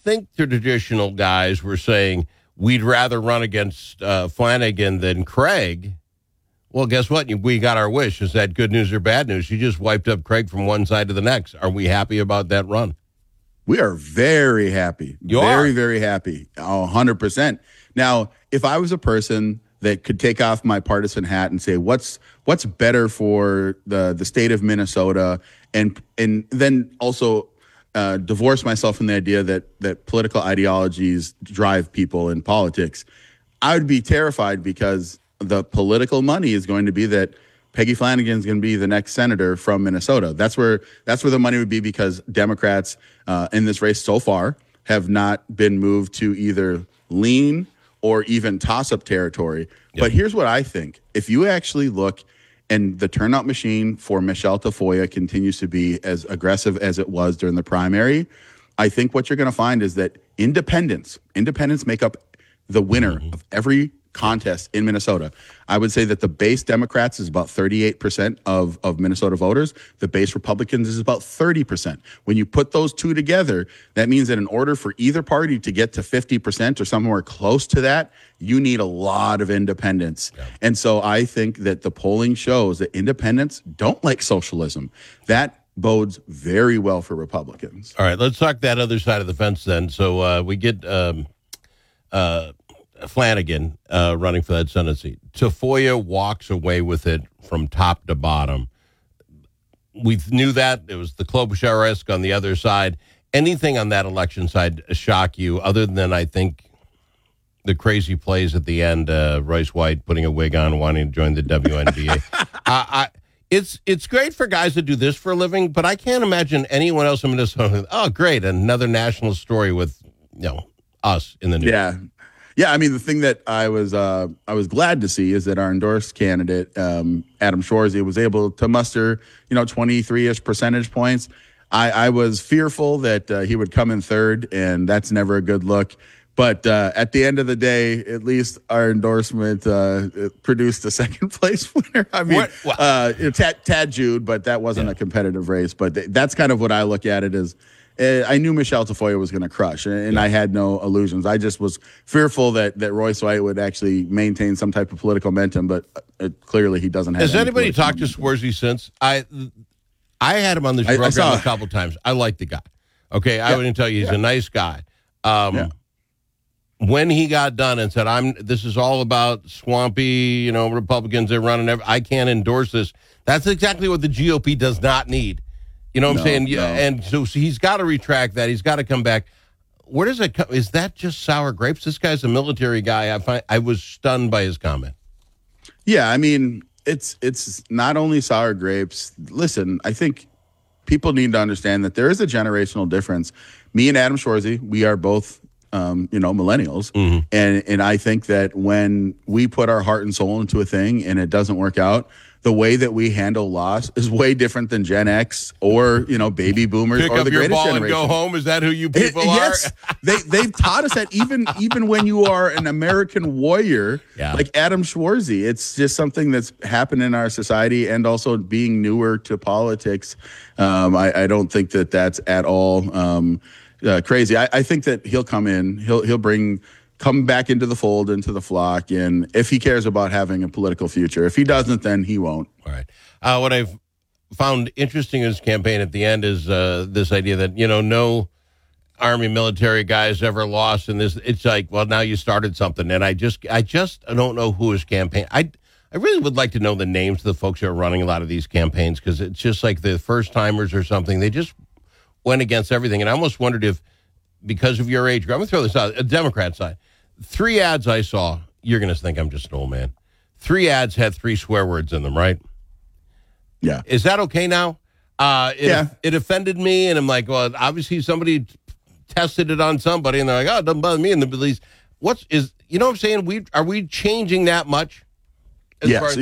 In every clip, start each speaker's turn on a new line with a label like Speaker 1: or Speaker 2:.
Speaker 1: think the traditional guys were saying we'd rather run against Flanagan than Craig. Well, guess what? We got our wish. Is that good news or bad news? You just wiped up Craig from one side to the next. Are we happy about that run?
Speaker 2: We are very happy. Very happy. 100%. Now, if I was a person that could take off my partisan hat and say, what's better for the state of Minnesota, and then also divorce myself from the idea that political ideologies drive people in politics, I would be terrified, because the political money is going to be that Peggy Flanagan is going to be the next senator from Minnesota. That's where the money would be, because Democrats in this race so far have not been moved to either lean or even toss-up territory. Yep. But here's what I think. If you actually look, and the turnout machine for Michelle Tafoya continues to be as aggressive as it was during the primary, I think what you're going to find is that independents make up the winner of every contest in Minnesota. I would say that the base Democrats is about 38% of Minnesota voters. The base Republicans is about 30%. When you put those two together, that means that in order for either party to get to 50% or somewhere close to that, you need a lot of independents. Yeah. And so I think that the polling shows that independents don't like socialism. That bodes very well for Republicans.
Speaker 1: All right, let's talk that other side of the fence then. So we get Flanagan running for that Senate seat. Tafoya walks away with it from top to bottom. We knew that. It was the Klobuchar-esque on the other side. Anything on that election side shock you, other than, I think, the crazy plays at the end, Royce White putting a wig on, wanting to join the WNBA? It's great for guys that do this for a living, but I can't imagine anyone else in Minnesota. Oh, great, another national story with us in the news.
Speaker 2: Yeah, I mean, the thing that I was glad to see is that our endorsed candidate, Adam Schwarzy, was able to muster, 23-ish percentage points. I was fearful that he would come in third, and that's never a good look. But at the end of the day, at least our endorsement produced a second place winner. I mean, Tad Jude, but that wasn't a competitive race. But that's kind of what I look at it as. I knew Michelle Tafoya was going to crush, and I had no illusions. I just was fearful that Royce White would actually maintain some type of political momentum, but clearly he doesn't have.
Speaker 1: Has anybody talked to Schwarzy since? I had him on this program a couple times. I like the guy. Okay, I wouldn't tell you he's a nice guy. When he got done and said, this is all about swampy, Republicans that run, and I can't endorse this. That's exactly what the GOP does not need. You know what I'm saying? No. And so he's got to retract that. He's got to come back. Where does it come? Is that just sour grapes? This guy's a military guy. I was stunned by his comment.
Speaker 2: Yeah, I mean, it's not only sour grapes. Listen, I think people need to understand that there is a generational difference. Me and Adam Schwarzy, we are both millennials. Mm-hmm. And I think that when we put our heart and soul into a thing and it doesn't work out, the way that we handle loss is way different than Gen X or, baby boomers
Speaker 1: Pick
Speaker 2: or the greatest
Speaker 1: ball
Speaker 2: generation.
Speaker 1: And go home. Is that who you people are?
Speaker 2: Yes. They've taught us that even when you are an American warrior, like Adam Schwarzy, it's just something that's happened in our society, and also being newer to politics. I don't think that that's at all crazy. I think that he'll come in. He'll come back into the fold, into the flock, and if he cares about having a political future. If he doesn't, then he won't.
Speaker 1: All right. What I've found interesting in his campaign at the end is this idea that, no Army military guys ever lost in this. It's like, well, now you started something, and I just don't know who his campaign. I really would like to know the names of the folks who are running a lot of these campaigns, because it's just like the first-timers or something. They just went against everything, and I almost wondered if, because of your age, I'm going to throw this out, a Democrat side. 3 ads I saw, you're going to think I'm just an old man. 3 ads had 3 swear words in them, right?
Speaker 2: Yeah.
Speaker 1: Is that okay now? It offended me, and I'm like, well, obviously somebody tested it on somebody, and they're like, oh, it doesn't bother me in the police. You know what I'm saying? Are we changing that much?
Speaker 2: Yes,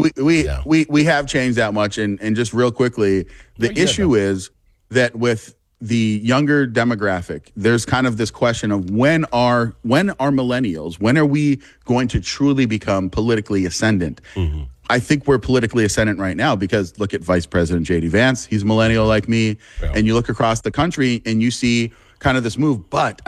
Speaker 2: we have changed that much, and just real quickly, the issue is that with the younger demographic, there's kind of this question of when are millennials, when are we going to truly become politically ascendant? Mm-hmm. I think we're politically ascendant right now, because look at Vice President J.D. Vance. He's a millennial like me. Yeah. And you look across the country and you see kind of this move. But